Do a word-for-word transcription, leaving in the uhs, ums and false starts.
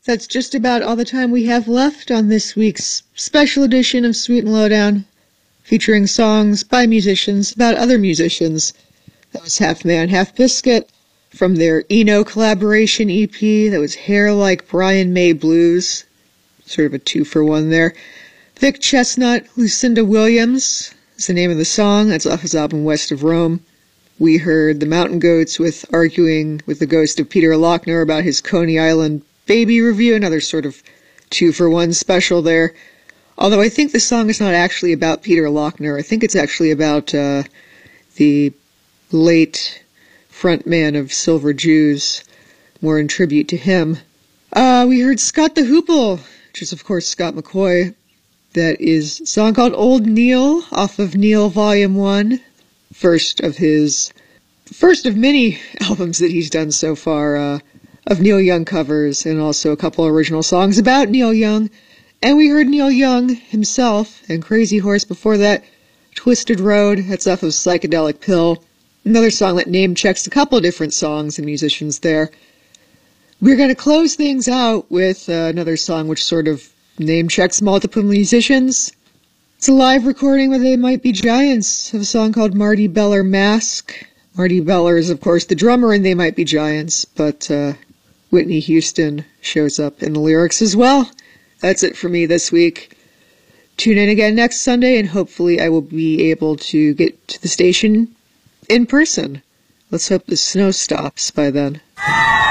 That's just about all the time we have left on this week's special edition of Sweet and Lowdown, featuring songs by musicians about other musicians. That was Half Man, Half Biscuit from their Eno collaboration E P. That was Hair Like Brian May Blues. Sort of a two for one there. Vic Chestnut, Lucinda Williams is the name of the song. That's off his album West of Rome. We heard the Mountain Goats with Arguing with the Ghost of Peter Lochner about his Coney Island Baby review, another sort of two for one special there. Although I think the song is not actually about Peter Lochner. I think it's actually about uh, the late frontman of Silver Jews, more in tribute to him. Uh, we heard Scott the Hoople, which is of course Scott McCoy. That is a song called Old Neil off of Neil Volume one, first of his, first of many albums that he's done so far, uh, of Neil Young covers, and also a couple original songs about Neil Young. And we heard Neil Young himself and Crazy Horse before that, Twisted Road. That's off of Psychedelic Pill. Another song that name checks a couple of different songs and musicians there. We're going to close things out with uh, another song which sort of name checks multiple musicians. It's a live recording with They Might Be Giants of a song called Marty Beller Mask. Marty Beller is, of course, the drummer in They Might Be Giants, but uh, Whitney Houston shows up in the lyrics as well. That's it for me this week. Tune in again next Sunday, and hopefully I will be able to get to the station in person. Let's hope the snow stops by then.